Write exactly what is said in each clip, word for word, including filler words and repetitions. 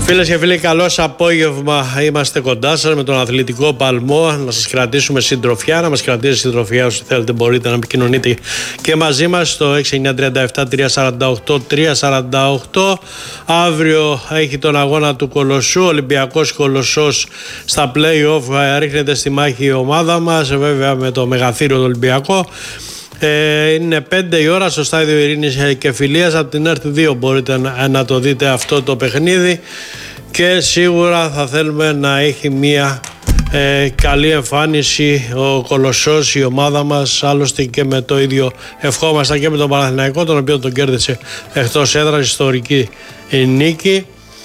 Φίλες και φίλοι, καλώς απόγευμα. Είμαστε κοντά σας με τον Αθλητικό Παλμό. Να σας κρατήσουμε συντροφιά, να μας κρατήσετε συντροφιά όσο θέλετε. Μπορείτε να επικοινωνείτε και μαζί μας στο έξι εννιά τρία επτά τρία τέσσερα οκτώ τρία τέσσερα οκτώ. Αύριο έχει τον αγώνα του Κολοσσού. Ολυμπιακός Κολοσσός στα play-off. Ρίχνεται στη μάχη η ομάδα μας, βέβαια με το μεγαθύριο του Ολυμπιακό. Ε, είναι πέντε η ώρα στο στάδιο Ειρήνης και Φιλίας. Από την ΕΡΤ δύο μπορείτε να, να το δείτε αυτό το παιχνίδι και σίγουρα θα θέλουμε να έχει μια ε, καλή εμφάνιση ο Κολοσσός, η ομάδα μας. Άλλωστε και με το ίδιο ευχόμασταν και με τον Παναθηναϊκό, τον οποίο τον κέρδισε εκτός έδρας, ιστορική νίκη.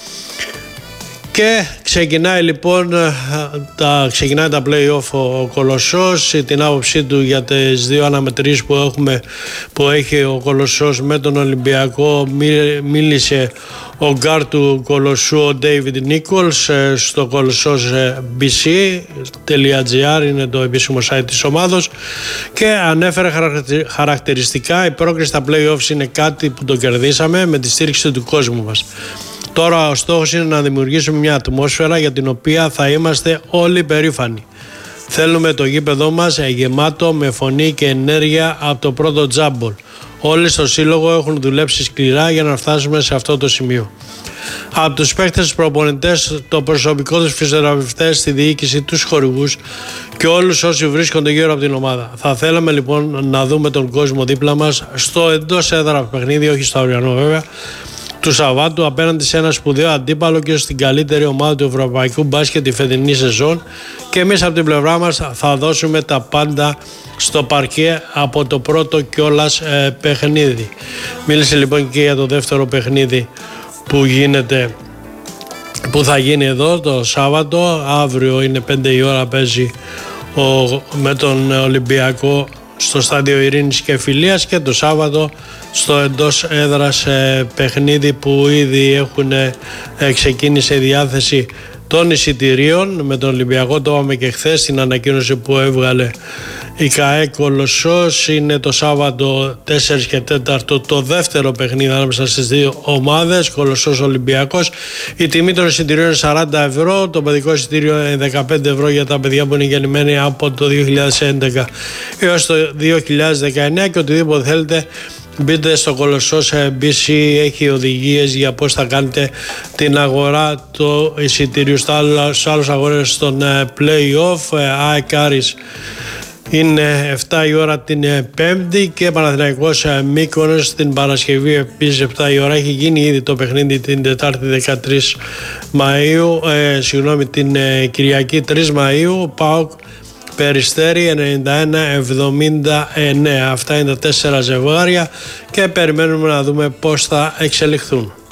Και ξεκινάει λοιπόν τα, ξεκινάει τα play-off ο Κολοσσός. Την άποψή του για τις δύο αναμετρήσεις που, έχουμε, που έχει ο Κολοσσός με τον Ολυμπιακό μίλησε ο γκάρ του Κολοσσού, ο David Nichols, στο κολοσσός μπι σι τελεία τζι άρ, είναι το επίσημο site της ομάδος, και ανέφερε χαρακτηριστικά: η πρόκριση στα play-offs είναι κάτι που το κερδίσαμε με τη στήριξη του κόσμου μας. Τώρα ο στόχος είναι να δημιουργήσουμε μια ατμόσφαιρα για την οποία θα είμαστε όλοι περήφανοι. Θέλουμε το γήπεδό μας γεμάτο με φωνή και ενέργεια από το πρώτο τζάμπολ. Όλοι στο σύλλογο έχουν δουλέψει σκληρά για να φτάσουμε σε αυτό το σημείο. Από τους παίκτες, τους προπονητές, το προσωπικό, τους φυσιοθεραπευτές, τη διοίκηση, τους χορηγούς και όλους όσοι βρίσκονται γύρω από την ομάδα. Θα θέλαμε λοιπόν να δούμε τον κόσμο δίπλα μας στο εντός έδρα παιχνίδι, όχι στο αυριανό βέβαια, του Σαββάτου, απέναντι σε ένα σπουδαίο αντίπαλο και στην καλύτερη ομάδα του ευρωπαϊκού μπάσκετ τη φετινή σεζόν, και εμείς από την πλευρά μας θα δώσουμε τα πάντα στο παρκέ από το πρώτο κιόλας ε, παιχνίδι. Μίλησε λοιπόν και για το δεύτερο παιχνίδι που γίνεται, που θα γίνει εδώ το Σάββατο. Αύριο είναι πέντε η ώρα, παίζει ο, με τον Ολυμπιακό στο στάδιο Ειρήνης και Φιλίας, και το Σάββατο στο εντός έδρας ε, παιχνίδι που ήδη έχουν ε, ξεκίνησε η διάθεση των εισιτηρίων με τον Ολυμπιακό. Το είπαμε και χθες στην ανακοίνωση που έβγαλε η ΚΑΕ Κολοσσός. Είναι το Σάββατο τέσσερα και τέσσερα το δεύτερο παιχνίδι ανάμεσα στις δύο ομάδες, Κολοσσός Ολυμπιακός. Η τιμή των εισιτηρίων είναι σαράντα ευρώ, το παιδικό εισιτήριο είναι δεκαπέντε ευρώ για τα παιδιά που είναι γεννημένοι από το δύο χιλιάδες έντεκα έως το δύο χιλιάδες δεκαεννιά, και οτιδήποτε θέλετε μπείτε στο Κολοσσός μπι σι, έχει οδηγίες για πώς θα κάνετε την αγορά του εισιτήριου. Στους άλλους αγορές στον play-off, ΑΕΚ Άρης είναι επτά η ώρα την Πέμπτη και Παναθηναϊκός Μύκονος την Παρασκευή επίσης επτά η ώρα. Έχει γίνει ήδη το παιχνίδι την Τετάρτη δεκατρείς Μαΐου, ε, συγγνώμη την ε, Κυριακή τρεις Μαΐου. ΠΑΟΚ Περιστέρι ενενήντα ένα εβδομήντα εννέα. Αυτά είναι τα τέσσερα ζευγάρια και περιμένουμε να δούμε πώς θα εξελιχθούν.